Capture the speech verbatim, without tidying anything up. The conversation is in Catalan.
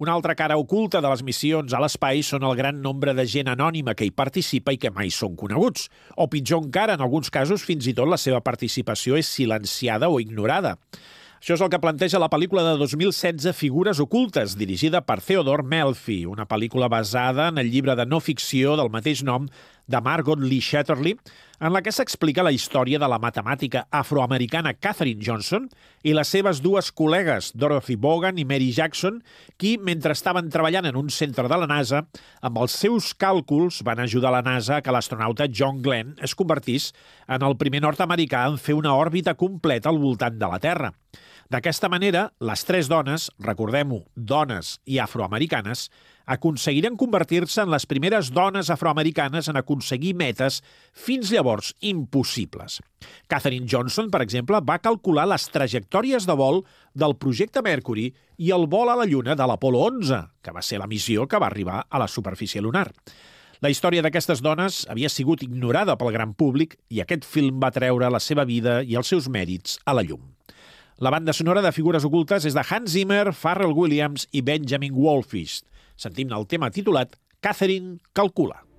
Una altra cara oculta de les missions a l'espai són el gran nombre de gent anònima que hi participa i que mai són coneguts. O pitjor encara, en alguns casos, fins i tot la seva participació és silenciada o ignorada. Això és el que planteja la pel·lícula de dos mil setze Figures ocultes, dirigida per Theodore Melfi, una pel·lícula basada en el llibre de no ficció del mateix nom de Margot Lee Shetterly, en la que s'explica la història de la matemàtica afroamericana Katherine Johnson i les seves dues col·legues, Dorothy Vaughan i Mary Jackson, qui, mentre estaven treballant en un centre de la NASA, amb els seus càlculs van ajudar la NASA a que l'astronauta John Glenn es convertís en el primer nord-americà en fer una òrbita completa al voltant de la Terra. D'aquesta manera, les tres dones, recordem-ho, dones i afroamericanes, aconseguiren convertir-se en les primeres dones afroamericanes en aconseguir metes fins llavors impossibles. Katherine Johnson, per exemple, va calcular les trajectòries de vol del projecte Mercury i el vol a la Lluna de l'Apolo onze, que va ser la missió que va arribar a la superfície lunar. La història d'aquestes dones havia sigut ignorada pel gran públic i aquest film va treure la seva vida i els seus mèrits a la llum. La banda sonora de Figures ocultes és de Hans Zimmer, Pharrell Williams i Benjamin Wallfisch. Sentim el tema titulat Katherine calcula.